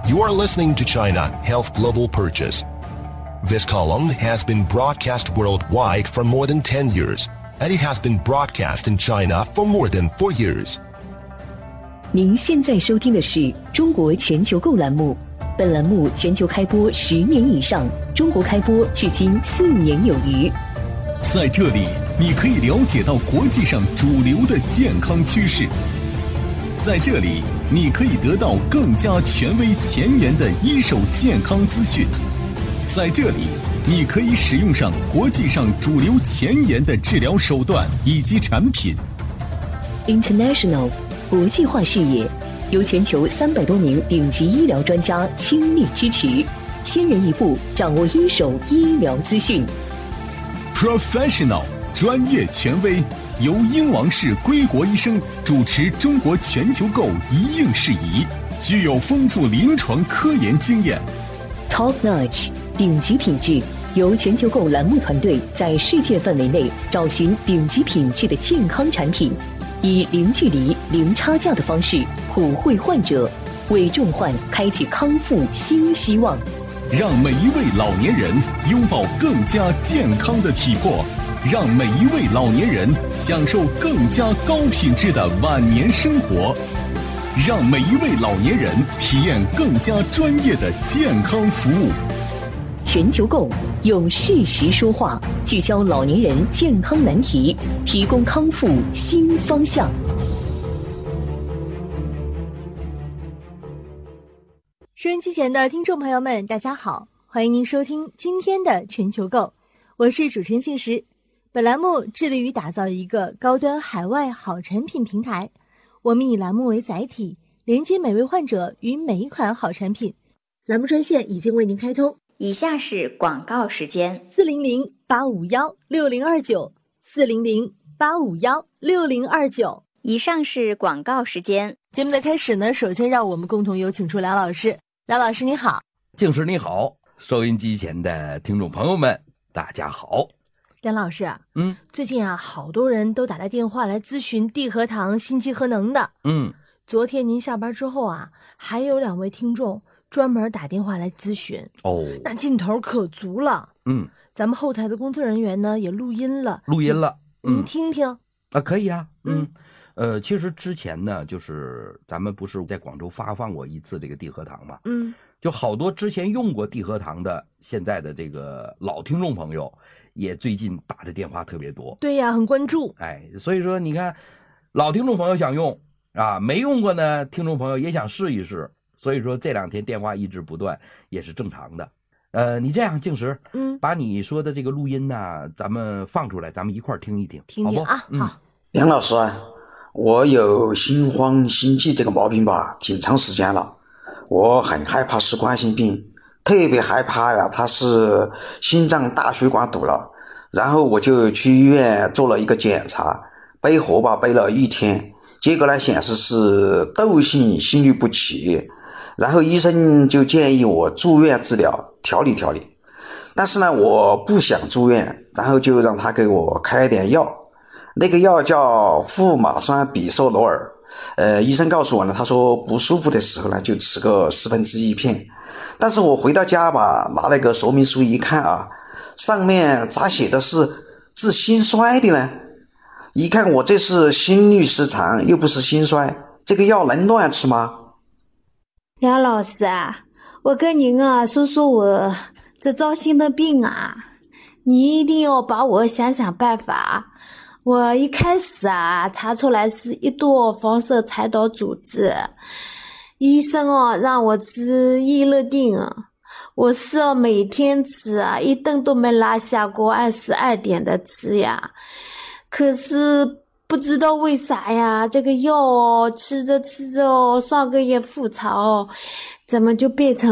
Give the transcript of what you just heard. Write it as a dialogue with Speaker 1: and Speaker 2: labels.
Speaker 1: You are listening to China Health Global Purchase. This column has been broadcast worldwide for more than 10 years, and it has been broadcast in China for more than 4 years.
Speaker 2: 您现在收听的是中国全球购栏目，本栏目全球开播10年以上，中国开播至今4年有余。
Speaker 3: 在这里，你可以了解到国际上主流的健康趋势。在这里，你可以得到更加权威前沿的一手健康资讯。在这里，你可以使用上国际上主流前沿的治疗手段以及产品。
Speaker 2: International 国际化视野，由全球300多名顶级医疗专家倾力支持，先人一步掌握一手医疗资讯。
Speaker 3: Professional 专业权威，由英王氏归国医生主持中国全球购一应事宜，具有丰富临床科研经验。
Speaker 2: Top Notch 顶级品质，由全球购栏目团队在世界范围内找寻顶级品质的健康产品，以零距离、零差价的方式普惠患者，为重患开启康复新希望。
Speaker 3: 让每一位老年人拥抱更加健康的体魄，让每一位老年人享受更加高品质的晚年生活，让每一位老年人体验更加专业的健康服务。
Speaker 2: 全球购用事实说话，聚焦老年人健康难题，提供康复新方向。
Speaker 4: 收音机前的听众朋友们，大家好，欢迎您收听今天的全球购，我是主持人信实。本栏目致力于打造一个高端海外好产品平台，我们以栏目为载体，连接每位患者与每一款好产品。栏目专线已经为您开通，
Speaker 5: 以下是广告时间
Speaker 4: 400-851-6029，400-851-6029。
Speaker 5: 以上是广告时间。
Speaker 4: 节目的开始呢，首先让我们共同有请出梁老师。梁老师你好。
Speaker 6: 静时你好，收音机前的听众朋友们大家好。
Speaker 4: 梁老师最近好多人都打来电话来咨询地核糖、心肌核能的。昨天您下班之后还有2位听众专门打电话来咨询那劲头可足了。咱们后台的工作人员呢也录音了，您听听
Speaker 6: 可以啊。其实之前呢，就是咱们不是在广州发放过一次这个地核糖嘛，就好多之前用过地核糖的现在的这个老听众朋友也最近打的电话特别多。
Speaker 4: 对呀，很关注。
Speaker 6: 所以说你看，老听众朋友想用没用过呢，听众朋友也想试一试，所以说这2天电话一直不断也是正常的。你这样静时把你说的这个录音呢咱们放出来，咱们一块儿听一听，
Speaker 4: 听听
Speaker 6: 好不好？
Speaker 4: 好。
Speaker 7: 梁老师我有心慌心悸这个毛病吧，挺长时间了。我很害怕是冠心病，特别害怕它是心脏大血管堵了。然后我就去医院做了一个检查，背活吧背了1天，结果呢显示是窦性心律不齐。然后医生就建议我住院治疗，调理。但是呢我不想住院，然后就让他给我开点药。那个药叫富马酸比索罗尔，医生告诉我呢，他说不舒服的时候呢就吃个1/4片。但是我回到家吧，拿那个说明书一看上面咋写的是治心衰的呢？一看我这是心律失常，又不是心衰，这个药能乱吃吗？
Speaker 8: 梁老师我跟您说说我这糟心的病你一定要帮我想想办法。我一开始查出来是1垛放射财岛组织，医生让我吃益乐定，我是每天吃一顿都没落下过，按时按点的吃呀。可是不知道为啥这个药吃着上个月复查怎么就变成